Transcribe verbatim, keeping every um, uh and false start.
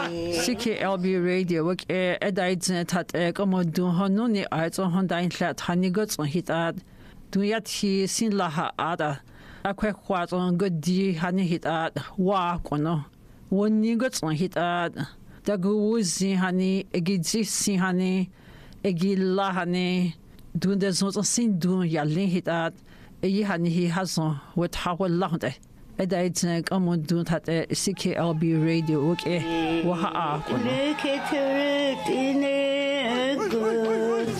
C K L B radio wak e edaidzne tat e komodun honuni aizon hondain lat hanigots on hitad duyat hi sin laha ada akwe khwazon godi hani hitad wa kono woni gots on hitad daguzi hani egidzi sin hani egilla hani dun de zon sin dun yalin hitad e hani hi hazon wat hawal lahde edaidzne komodun tat e C K L B radio wak e wa ha kono